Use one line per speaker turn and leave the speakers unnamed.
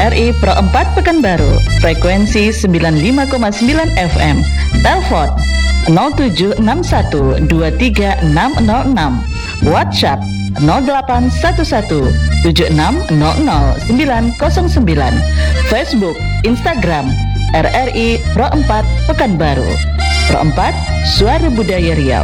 RRI Pro 4 Pekanbaru, frekuensi 95,9 FM. Telepon 0761236606. WhatsApp 081176000909. Facebook, Instagram RRI Pro 4 Pekanbaru. Pro 4, Suara Budaya Riau.